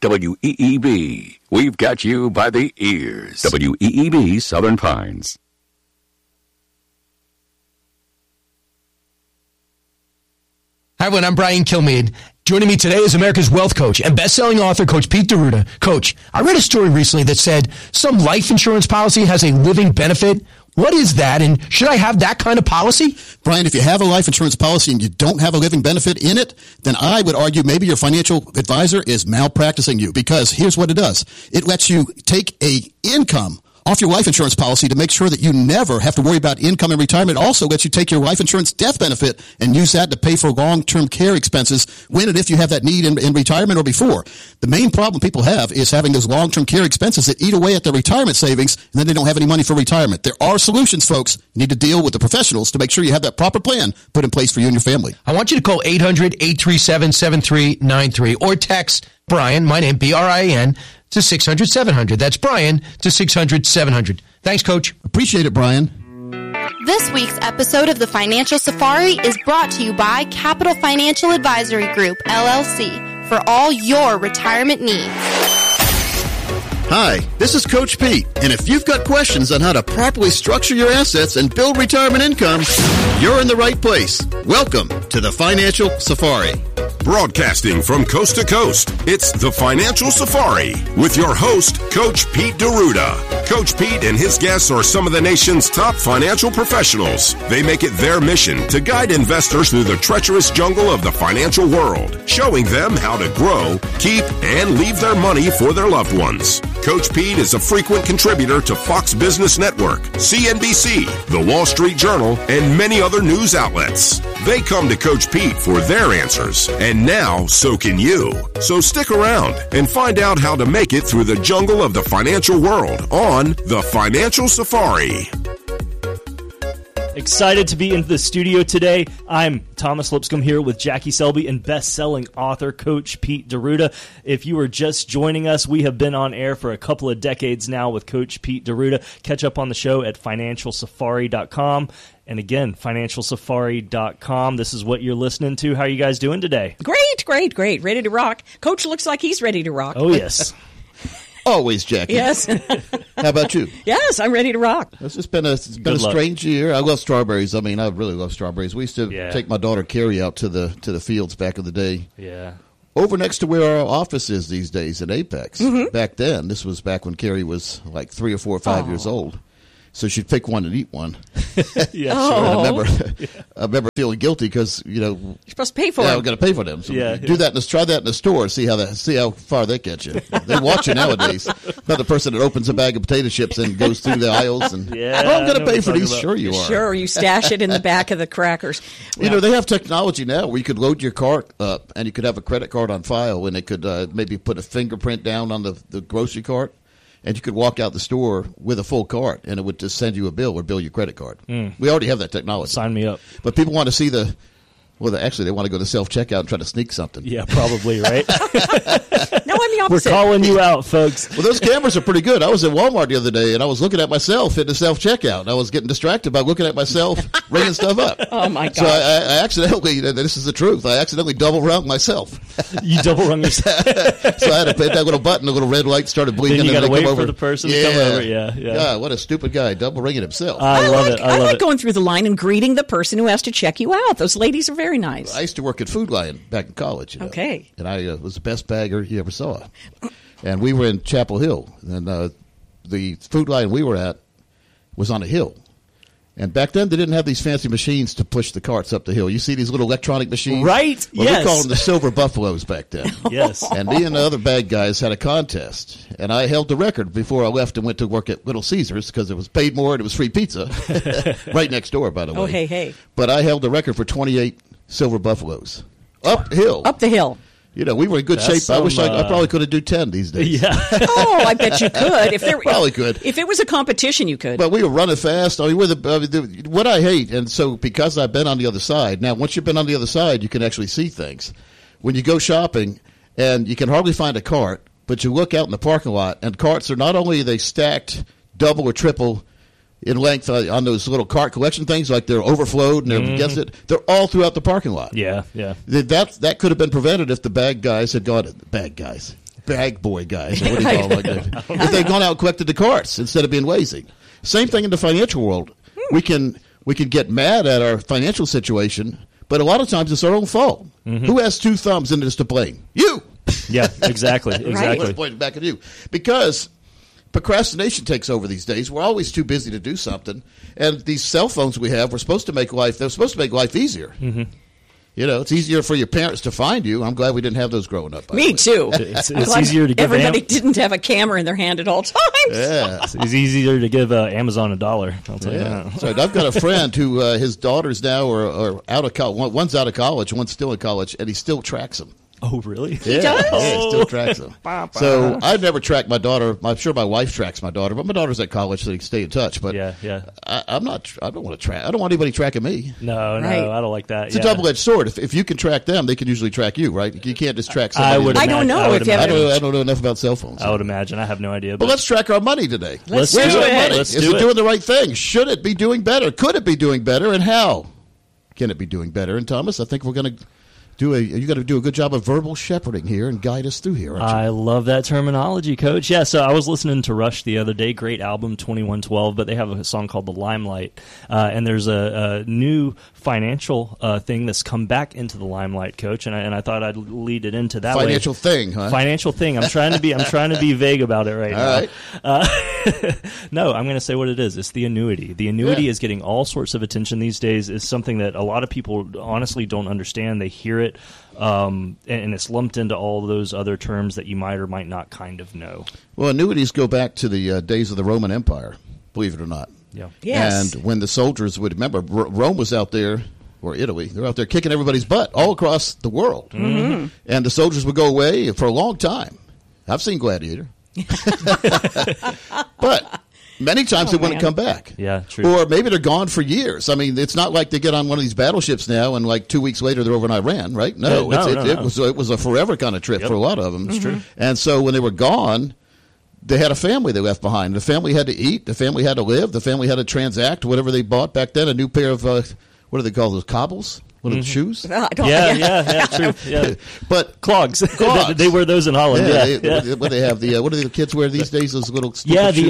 WEEB. We've got you by the ears. WEEB Southern Pines. Hi, everyone. I'm Brian Kilmeade. Joining me today is America's Wealth Coach and best-selling author, Coach Pete D'Arruda. Coach, I read a story recently that said some life insurance policy has a living benefit. What is that, and should I have that kind of policy? Brian, if you have a life insurance policy and you don't have a living benefit in it, then I would argue maybe your financial advisor is malpracticing you, because here's what it does. It lets you take a income off your life insurance policy to make sure that you never have to worry about income in retirement. It also lets you take your life insurance death benefit and use that to pay for long-term care expenses when and if you have that need in retirement or before. The main problem people have is having those long-term care expenses that eat away at their retirement savings, and then they don't have any money for retirement. There are solutions, folks. You need to deal with the professionals to make sure you have that proper plan put in place for you and your family. I want you to call 800-837-7393 or text Brian, my name, B-R-I-A-N, to 600-700. That's Brian to 600-700. Thanks, Coach. Appreciate it, Brian. This week's episode of the Financial Safari is brought to you by Capital Financial Advisory Group, LLC, for all your retirement needs. Hi, this is Coach Pete, and if you've got questions on how to properly structure your assets and build retirement income, you're in the right place. Welcome to the Financial Safari. Broadcasting from coast to coast, it's the Financial Safari with your host, Coach Pete D'Arruda. Coach Pete and his guests are some of the nation's top financial professionals. They make it their mission to guide investors through the treacherous jungle of the financial world, showing them how to grow, keep, and leave their money for their loved ones. Coach Pete is a frequent contributor to Fox Business Network, CNBC, The Wall Street Journal, and many other news outlets. They come to Coach Pete for their answers, and now so can you. So stick around and find out how to make it through the jungle of the financial world on The Financial Safari. Excited to be in the studio today. I'm Thomas Lipscomb here with Jackie Selby and best-selling author Coach Pete D'Arruda. If you are just joining us, we have been on air for a couple of decades now with Coach Pete D'Arruda. Catch up on the show at financialsafari.com. And again, financialsafari.com. This is what you're listening to. How are you guys doing today? Great. Ready to rock. Coach looks like he's ready to rock. Oh, yes. Always, Jackie. Yes. How about you? Yes, I'm ready to rock. It's just been a strange year. I love strawberries. I mean, I really love strawberries. We used to take my daughter Carrie out to the fields back in the day. Yeah. Over next to where our office is these days in Apex. Mm-hmm. Back then, this was back when Carrie was like 3 or 4 or 5 years old. So she'd pick one and eat one. Yeah, sure. I remember feeling guilty because, you're supposed to pay for them. Yeah, we've got to pay for them. So do that. Try that in the store. See how far that gets you. They watch you nowadays. Not the person that opens a bag of potato chips and goes through the aisles and I'm going to pay for these. About. Sure, you are. Sure, you stash it in the back of the crackers. Well, they have technology now where you could load your cart up and you could have a credit card on file and they could maybe put a fingerprint down on the grocery cart. And you could walk out the store with a full cart, and it would just send you a bill or bill your credit card. We already have that technology. Sign me up. But people want to see they want to go to self-checkout and try to sneak something. Yeah, probably, right? No, I'm the opposite. We're calling you out, folks. Well, those cameras are pretty good. I was at Walmart the other day, and I was looking at myself in the self-checkout. And I was getting distracted by looking at myself ringing stuff up. Oh, my God. So I accidentally, this is the truth, I accidentally double-rung myself. You double-rung yourself? So I had to hit that little button, a little red light started blinking. Then you got to wait for the person to come over. Yeah. God, what a stupid guy, double-ringing himself. I love it. I like going through the line and greeting the person who has to check you out. Those ladies are very nice. I used to work at Food Lion back in college. Okay. And I was the best bagger you ever saw. And we were in Chapel Hill. And the Food Lion we were at was on a hill. And back then, they didn't have these fancy machines to push the carts up the hill. You see these little electronic machines? Right, well, yes. We called them the Silver Buffaloes back then. Yes. And me and the other bad guys had a contest. And I held the record before I left and went to work at Little Caesars because it was paid more and it was free pizza. Right next door, by the way. Oh, hey. But I held the record for 28 Silver Buffaloes. Uphill. Up the hill. We were in good shape. I wish I probably could do 10 these days. Yeah. Oh, I bet you could. Probably could. If it was a competition, you could. But we were running fast. I mean, what I hate, and so because I've been on the other side, now once you've been on the other side, you can actually see things. When you go shopping and you can hardly find a cart, but you look out in the parking lot, and carts are not only they stacked double or triple in length on those little cart collection things, like they're overflowed and they're against it. They're all throughout the parking lot. Yeah. That could have been prevented if the bad guys had gone. Bad guys. bag boy guys, or what do you call them? If they'd gone out and collected the carts instead of being lazy. Same thing in the financial world. We can get mad at our financial situation, but a lot of times it's our own fault. Who has two thumbs in this to blame? You. Yeah, exactly. Let's point it back at you. Because procrastination takes over these days. We're always too busy to do something. And these cell phones we have, they're supposed to make life easier. You know, it's easier for your parents to find you. I'm glad we didn't have those growing up. Me too. It's easier to give everybody didn't have a camera in their hand at all times. Yeah. It's easier to give Amazon $1. I'll tell you that. So I've got a friend who his daughters now are out of college. One's out of college, one's still in college, and he still tracks them. Oh, really? Yeah, he still tracks them. So I've never tracked my daughter. I'm sure my wife tracks my daughter, but my daughter's at college, so they can stay in touch. But I'm not. I don't want to track. I don't want anybody tracking me. No, I don't like that. It's a double-edged sword. If you can track them, they can usually track you, right? You can't just track somebody. I don't know. I don't know enough about cell phones. I would imagine. I have no idea. But let's track our money today. Let's do it. Money? Is it doing the right thing? Should it be doing better? Could it be doing better? And how can it be doing better? And Thomas, I think we're going to. You got to do a good job of verbal shepherding here and guide us through here, aren't you? I love that terminology, Coach. Yeah, so I was listening to Rush the other day. Great album, 2112, but they have a song called The Limelight. And there's a new financial thing that's come back into the limelight, Coach, and I thought I'd lead it into that financial thing, huh? Financial thing. I'm trying to be vague about it now. Right. No, I'm going to say what it is. It's the annuity. The annuity is getting all sorts of attention these days. It's something that a lot of people honestly don't understand. They hear it, and it's lumped into all those other terms that you might or might not kind of know. Well, annuities go back to the days of the Roman Empire, believe it or not. Yeah. Yes. And when the soldiers would remember, Rome was out there, or Italy, they're out there kicking everybody's butt all across the world. And the soldiers would go away for a long time. I've seen Gladiator. But many times they wouldn't come back. Yeah, true. Or maybe they're gone for years. I mean, it's not like they get on one of these battleships now and like 2 weeks later they're over in Iran, right? No, it was a forever kind of trip for a lot of them. It's true. And so when they were gone, they had a family they left behind. The family had to eat. The family had to live. The family had to transact whatever they bought back then. A new pair of, what do they call those, cobbles? What are the shoes? Yeah, true. Yeah. But clogs. They wear those in Holland. What they have what do the kids wear these days? Those little Crocs.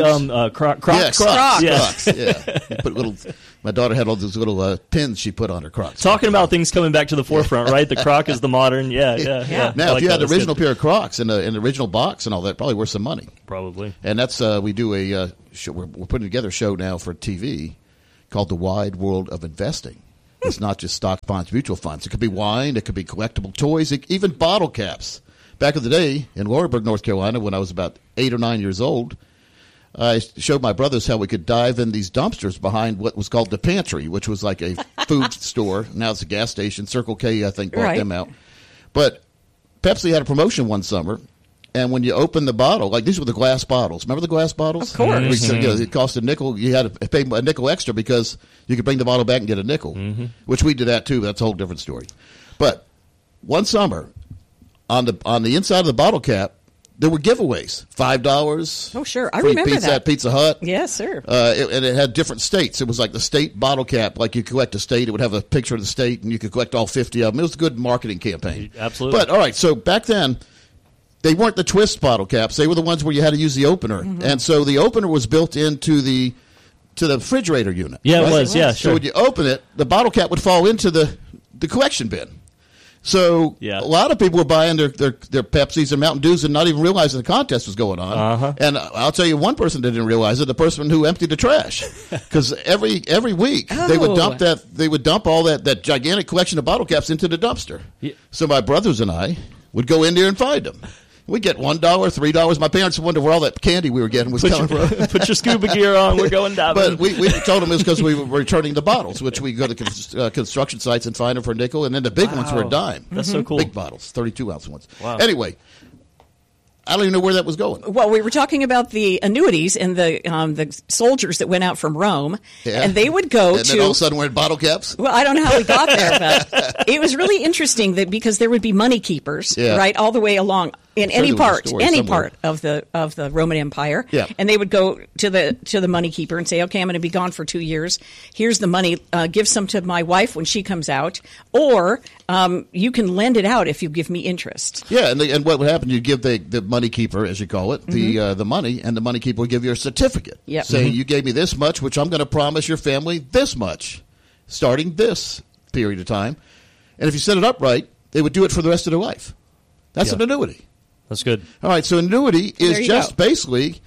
Crocs. Yes. Yeah. Put little. My daughter had all those little pins she put on her Crocs. Talking about things coming back to the forefront, right? The Croc is the modern. Yeah. Now, if you had the original pair of Crocs in the original box and all that, probably worth some money. Probably. And that's we do a show, we're putting together a show now for TV called The Wide World of Investing. It's not just stock bonds, mutual funds. It could be wine. It could be collectible toys, even bottle caps. Back in the day in Laurinburg, North Carolina, when I was about 8 or 9 years old, I showed my brothers how we could dive in these dumpsters behind what was called the pantry, which was like a food store. Now it's a gas station. Circle K, I think, bought them out. But Pepsi had a promotion one summer. And when you open the bottle, like these were the glass bottles. Remember the glass bottles? Of course. It cost a nickel. You had to pay a nickel extra because you could bring the bottle back and get a nickel, which we did that too. That's a whole different story. But one summer, on the inside of the bottle cap, there were giveaways. $5. Oh, sure. I free remember pizza that. At Pizza Hut. Yes, sir. And it had different states. It was like the state bottle cap. Like you collect a state, it would have a picture of the state, and you could collect all 50 of them. It was a good marketing campaign. Absolutely. But, all right, so back then, they weren't the twist bottle caps. They were the ones where you had to use the opener. And so the opener was built into the refrigerator unit. Yeah, right? it was. Yeah, sure. So when you open it, the bottle cap would fall into the collection bin. So a lot of people were buying their Pepsis and Mountain Dews and not even realizing the contest was going on. And I'll tell you, one person that didn't realize it, the person who emptied the trash, because every week they would dump all that gigantic collection of bottle caps into the dumpster. Yeah. So my brothers and I would go in there and find them. We'd get $1, $3. My parents wondered where all that candy we were getting was coming from. Put your scuba gear on. We're going diving. But we told them it was because we were returning the bottles, which we go to construction sites and find them for a nickel, and then the big ones were a dime. That's so cool. Big bottles, 32-ounce ones. Wow. Anyway, I don't even know where that was going. Well, we were talking about the annuities and the soldiers that went out from Rome, and they would go and then all of a sudden we're in bottle caps? Well, I don't know how we got there, but it was really interesting that because there would be money keepers, right, all the way along. in any part of the Roman Empire. Yeah. And they would go to the money keeper and say, okay, I'm going to be gone for 2 years. Here's the money. Give some to my wife when she comes out, or you can lend it out if you give me interest. Yeah, and what would happen? You give the money keeper, as you call it, the money, and the money keeper will give you a certificate saying you gave me this much, which I'm going to promise your family this much, starting this period of time. And if you set it up right, they would do it for the rest of their life. That's an annuity. That's good. All right, so annuity is just basically,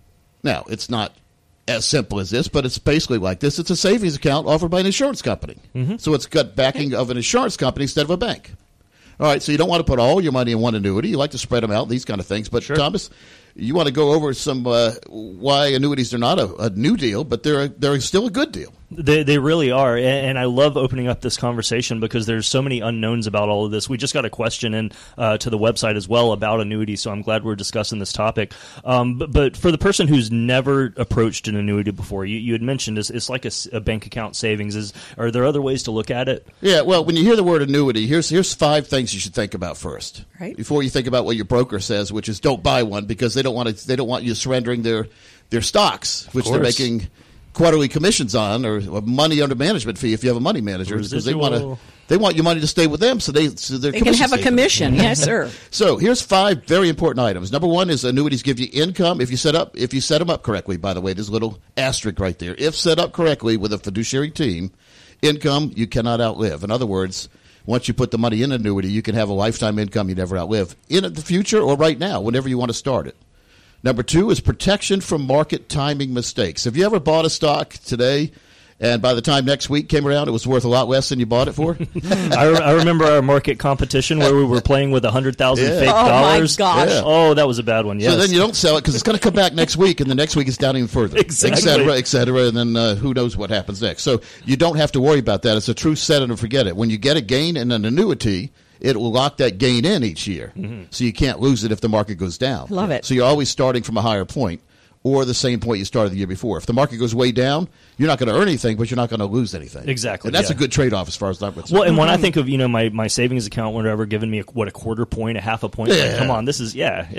now it's not as simple as this, but it's basically like this. It's a savings account offered by an insurance company. So it's got backing of an insurance company instead of a bank. All right, so you don't want to put all your money in one annuity. You like to spread them out, these kind of things. But, Thomas, you want to go over some why annuities are not a new deal, but they're still a good deal. They really are, and I love opening up this conversation because there's so many unknowns about all of this. We just got a question in to the website as well about annuities, so I'm glad we're discussing this topic. But for the person who's never approached an annuity before, you had mentioned it's like a bank account savings. Are there other ways to look at it? Yeah, well, when you hear the word annuity, here's 5 things you should think about first, right? Before you think about what your broker says, which is don't buy one because they don't want you surrendering their stocks, which they're making quarterly commissions on, or a money under management fee if you have a money manager, because they want your money to stay with them, so they can have a commission. Yes, sir. So here's 5 very important items. Number 1 is annuities give you income if you set them up correctly. By the way, there's a little asterisk right there. If set up correctly with a fiduciary team, income you cannot outlive. In other words, once you put the money in an annuity, you can have a lifetime income you never outlive in the future or right now, whenever you want to start it. Number 2 is protection from market timing mistakes. Have you ever bought a stock today, and by the time next week came around, it was worth a lot less than you bought it for? I remember our market competition where we were playing with 100,000 fake dollars. Oh, my gosh. Yeah. Oh, that was a bad one, yes. So then you don't sell it because it's going to come back next week, and the next week it's down even further, et cetera, and then who knows what happens next. So you don't have to worry about that. It's a true set it and forget it. When you get a gain in an annuity, it will lock that gain in each year, so you can't lose it if the market goes down. Love it. So you're always starting from a higher point or the same point you started the year before. If the market goes way down, you're not going to earn anything, but you're not going to lose anything. Exactly. And that's a good trade-off as far as I'm concerned. Well, and when I think of, my savings account, whatever, giving me a quarter point, a half a point, like, come on, this is,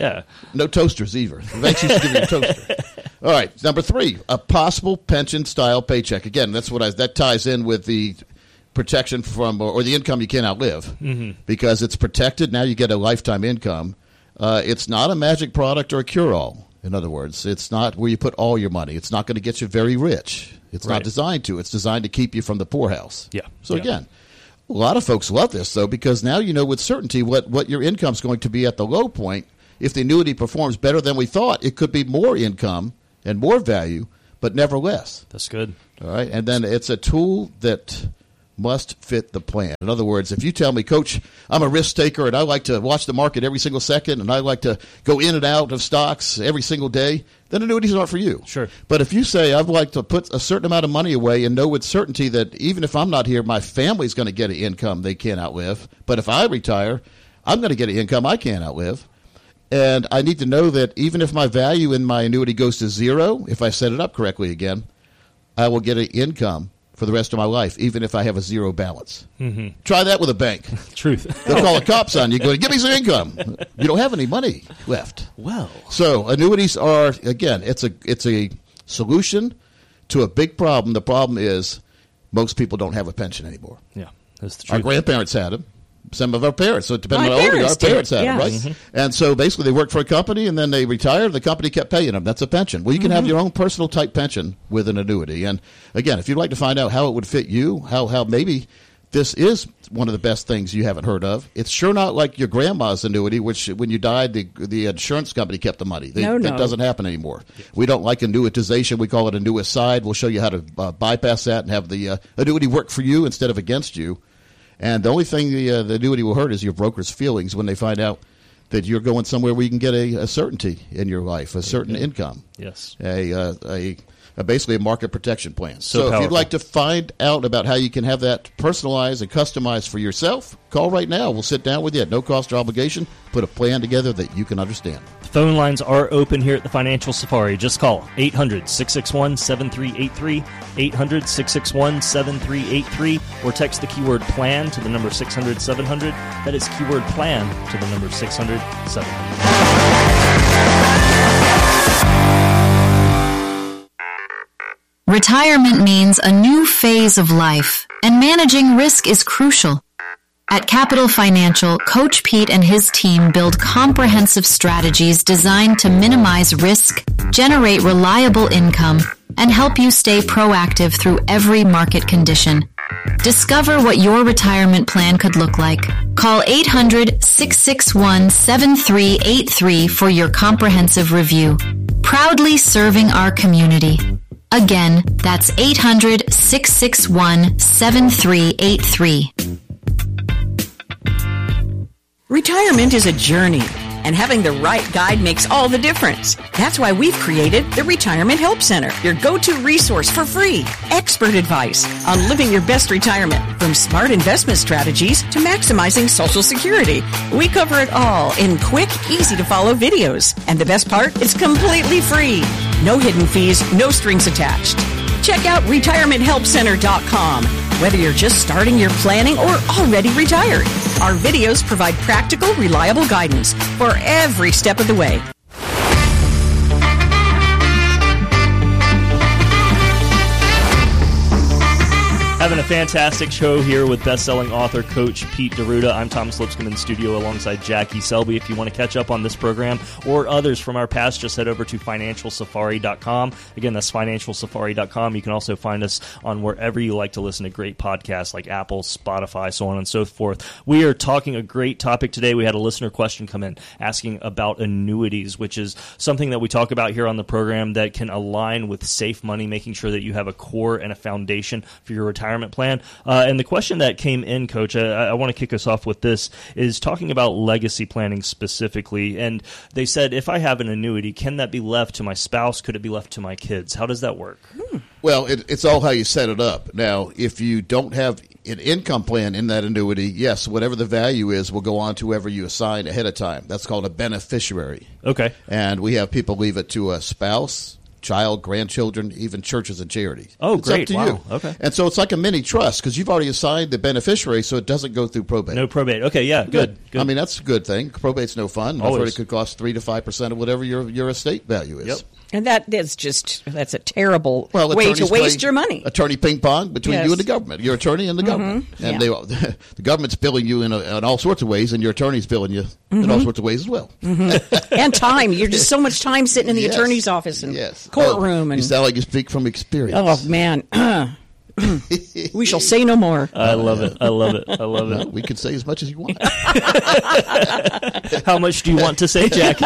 No toasters either. The banks used to give you a toaster. All right, number 3, a possible pension-style paycheck. Again, that ties in with the protection from or the income you can't outlive because it's protected. Now you get a lifetime income. It's not a magic product or a cure-all. In other words, it's not where you put all your money. It's not going to get you very rich. It's not designed to. It's designed to keep you from the poorhouse. Yeah. So again, a lot of folks love this though because now you know with certainty what your income's going to be at the low point. If the annuity performs better than we thought, it could be more income and more value, but never less. That's good. All right, and then it's a tool that must fit the plan. In other words, if you tell me, Coach, I'm a risk taker and I like to watch the market every single second and I like to go in and out of stocks every single day, then annuities aren't for you. Sure. But if you say, I'd like to put a certain amount of money away and know with certainty that even if I'm not here, my family's going to get an income they can't outlive, but if I retire, I'm going to get an income I can't outlive. And I need to know that even if my value in my annuity goes to 0, if I set it up correctly again, I will get an income for the rest of my life, even if I have a 0 balance. Try that with a bank. Truth. They'll call the cops on you. Go, give me some income. You don't have any money left. Well. So annuities are, again, it's a solution to a big problem. The problem is most people don't have a pension anymore. Yeah, that's the truth. Our grandparents had them. Some of our parents, so depending on how old you are, our parents had them, right? And so basically they worked for a company and then they retired. The company kept paying them. That's a pension. Well, you can have your own personal type pension with an annuity. And again, if you'd like to find out how it would fit you, how maybe this is one of the best things you haven't heard of. It's sure not like your grandma's annuity, which when you died, the insurance company kept the money. That doesn't happen anymore. We don't like annuitization. We call it annuicide. We'll show you how to bypass that and have the annuity work for you instead of against you. And the only thing the annuity will hurt is your broker's feelings when they find out that you're going somewhere where you can get a certainty in your life, a certain income. Yes. A basically a market protection plan. So if powerful. you'd like to find out about how you can have that personalized and customized for yourself, call right now. We'll sit down with you at no cost or obligation, put a plan together that you can understand. Phone lines are open here at the Financial Safari. Just call 800-661-7383, 800-661-7383, or text the keyword PLAN to the number 600-700. That is keyword PLAN to the number 600-700. Retirement means a new phase of life, and managing risk is crucial. At Capital Financial, Coach Pete and his team build comprehensive strategies designed to minimize risk, generate reliable income, and help you stay proactive through every market condition. Discover what your retirement plan could look like. Call 800-661-7383 for your comprehensive review. Proudly serving our community. Again, that's 800-661-7383. Retirement is a journey, and having the right guide makes all the difference. That's why we've created the Retirement Help Center, your go-to resource for free, expert advice on living your best retirement, from smart investment strategies to maximizing Social Security. We cover it all in quick, easy-to-follow videos. And the best part, it's completely free. No hidden fees, no strings attached. Check out retirementhelpcenter.com. Whether you're just starting your planning or already retired, our videos provide practical, reliable guidance for every step of the way. Having a fantastic show here with best-selling author Coach Pete D'Arruda. I'm Thomas Lipscomb in studio alongside Jackie Selby. If you want to catch up on this program or others from our past, just head over to financialsafari.com. Again, that's financialsafari.com. You can also find us on wherever you like to listen to great podcasts like Apple, Spotify, so on and so forth. We are talking a great topic today. We had a listener question come in asking about annuities, which is something that we talk about here on the program that can align with safe money, making sure that you have a core and a foundation for your retirement plan. And the question that came in, Coach, I want to kick us off with this, is talking about legacy planning specifically. And they said, if I have an annuity, can that be left to my spouse? Could it be left to my kids? How does that work? Well, it's all how you set it up. Now, if you don't have an income plan in that annuity, yes, whatever the value is will go on to whoever you assign ahead of time. That's called a beneficiary. Okay. And we have people leave it to a spouse, child, grandchildren, even churches and charities. Oh, it's great. up to Wow. you. Okay. And so it's like a mini trust because you've already assigned the beneficiary, so it doesn't go through probate. No probate. Okay, yeah, good. I mean, that's a good thing. Probate's no fun. Always. I've heard it could cost 3 to 5% of whatever your estate value is. Yep. And that's a terrible way to attorneys waste play your money. Attorney ping pong between Yes. you and the government. Your attorney and the government. And the government's billing you in all sorts of ways, and your attorney's billing you in all sorts of ways as well. And time. You're just so much time sitting in the Yes. attorney's office and Yes. courtroom. You And sound like you speak from experience. oh, man. We shall say no more. I love it. I love it. I love No, it. we can say as much as you want. How much do you want to say, Jackie?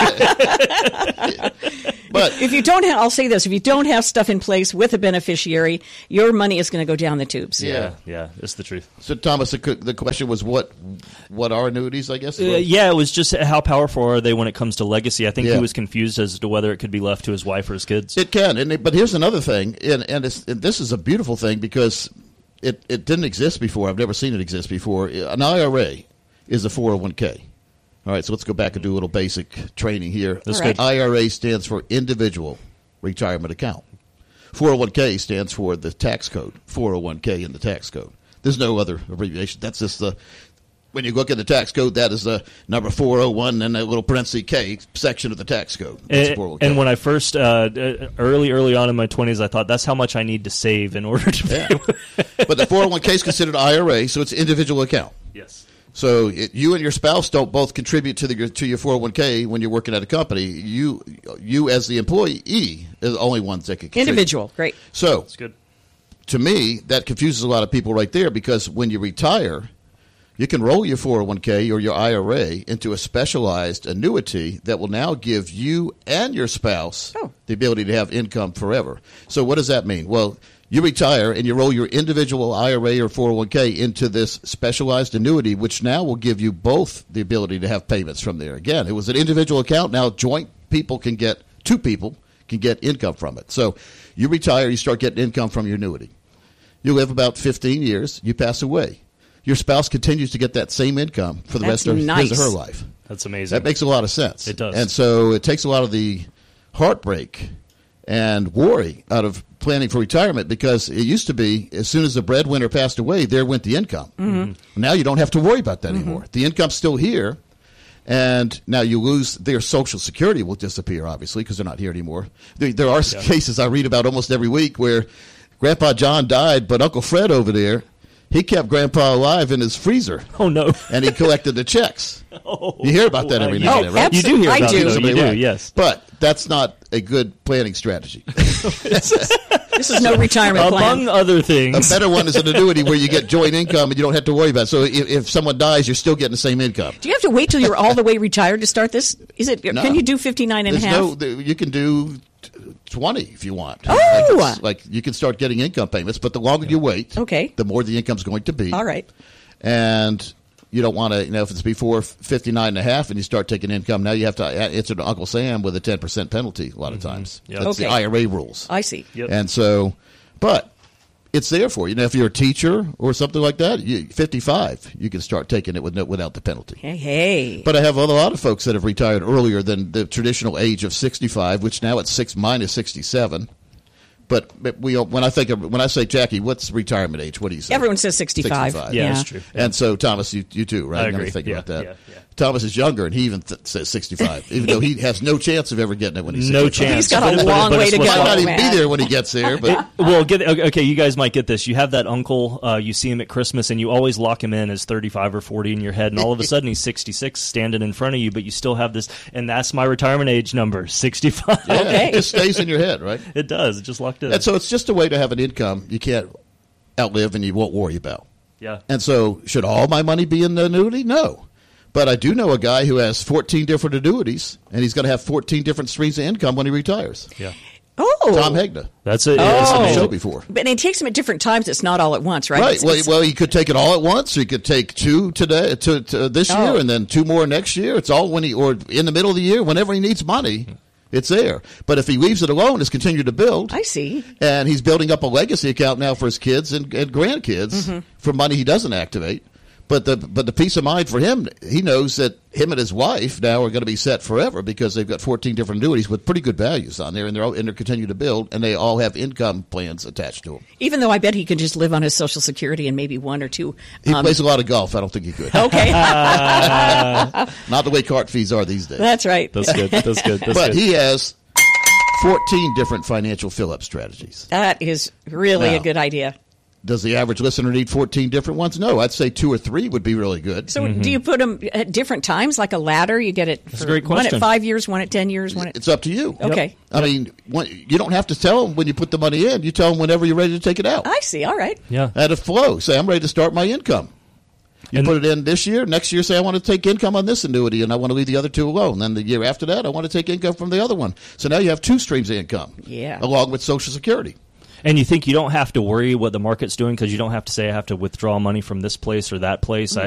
But If you don't have, I'll say this, if you don't have stuff in place with a beneficiary, your money is going to go down the tubes. Yeah, it's the truth. so, Thomas, the question was what are annuities, I guess? Yeah, it was just how powerful are they when it comes to legacy. I think Yeah. he was confused as to whether it could be left to his wife or his kids. It can, but here's another thing, and this is a beautiful thing because it didn't exist before. I've never seen it exist before. An IRA is a 401k. All right, so let's go back and do a little basic training here. That's good. IRA stands for Individual Retirement Account. 401k stands for the tax code, 401k in the tax code. There's no other abbreviation. That's just when you look at the tax code, that is the number 401 and a little parenthesis K section of the tax code. That's 401k. And when I first, early on in my 20s, I thought that's how much I need to save in order to pay. But the 401k is considered IRA, so it's an individual account. Yes. So you and your spouse don't both contribute to your 401k when you're working at a company. You as the employee is the only ones that can contribute. Individual. Great. So That's good. to me, that confuses a lot of people right there because when you retire, you can roll your 401k or your IRA into a specialized annuity that will now give you and your spouse the ability to have income forever. So what does that mean? Well, you retire and you roll your individual IRA or 401k into this specialized annuity, which now will give you both the ability to have payments from there. Again, it was an individual account. Now joint people can get, two people can get income from it. So you retire, you start getting income from your annuity. You live about 15 years, you pass away. Your spouse continues to get that same income for the rest of his or her life. That's amazing. That makes a lot of sense. It does. And so it takes a lot of the heartbreak and worry out of planning for retirement, because it used to be as soon as the breadwinner passed away, there went the income. Mm-hmm. Now you don't have to worry about that anymore. The income's still here, and now you lose their Social Security will disappear, obviously, because they're not here anymore. There are cases I read about almost every week where Grandpa John died, but Uncle Fred over there, he kept Grandpa alive in his freezer. Oh, no. And he collected the checks. You hear about that every now and then, right? You do hear about it. You do, yes. But that's not a good planning strategy. This is no retirement plan. Among other things. A better one is an annuity where you get joint income and you don't have to worry about it. So if someone dies, you're still getting the same income. Do you have to wait till you're all the way retired to start this? No. Can you do 59 and a half? You can do 20 if you want. Oh! Like you can start getting income payments, but the longer you wait, the more the income's going to be. All right. And you don't want to, if it's before 59 and a half and you start taking income, now you have to answer to Uncle Sam with a 10% penalty a lot of times. Yep. That's the IRA rules. I see. Yep. And so, but it's there for you. If you're a teacher or something like that, 55, you can start taking it without the penalty. Hey. But I have a lot of folks that have retired earlier than the traditional age of 65, which now it's 6 minus 67. But when I say, Jackie, what's retirement age? What do you say? Everyone says 65. Yeah, that's true. And so, Thomas, you too, right? I agree. Think about that. Yeah. Thomas is younger, and he even says 65, even though he has no chance of ever getting it when he's 65. No chance. He's got a long way to go. He might not even be there when he gets there. But okay, you guys might get this. You have that uncle, you see him at Christmas, and you always lock him in as 35 or 40 in your head, and all of a sudden he's 66 standing in front of you, but you still have this, and that's my retirement age number, 65. Yeah, it just stays in your head, right? It does. It just locked in. And so it's just a way to have an income you can't outlive and you won't worry about. Yeah. And so should all my money be in the annuity? No. But I do know a guy who has 14 different annuities, and he's going to have 14 different streams of income when he retires. Yeah. Oh. Tom Hegna. That's it. That's on the show before. But it takes him at different times. It's not all at once, right? Right. Well, he could take it all at once. Or he could take 2 today, this year, and then 2 more next year. It's all or in the middle of the year, whenever he needs money. It's there. But if he leaves it alone, it's continued to build. I see. And he's building up a legacy account now for his kids and grandkids for money he doesn't activate. But the peace of mind for him, he knows that him and his wife now are going to be set forever because they've got 14 different annuities with pretty good values on there, and they're continuing to build, and they all have income plans attached to them. Even though I bet he could just live on his Social Security and maybe 1 or 2. He plays a lot of golf. I don't think he could. Okay. Not the way cart fees are these days. That's right. That's good. But he has 14 different financial fill-up strategies. That is really a good idea. Does the average listener need 14 different ones? No, I'd say 2 or 3 would be really good. So do you put them at different times, like a ladder? You get it That's a great question. 1 at 5 years, 1 at 10 years, 1 at... It's up to you. Okay. I mean, you don't have to tell them when you put the money in. You tell them whenever you're ready to take it out. I see. All right. Yeah. At a flow. Say, I'm ready to start my income. You put it in this year. Next year, say, I want to take income on this annuity, and I want to leave the other 2 alone. Then the year after that, I want to take income from the other one. So now you have 2 streams of income. Yeah. Along with Social Security. And you think you don't have to worry what the market's doing because you don't have to say I have to withdraw money from this place or that place.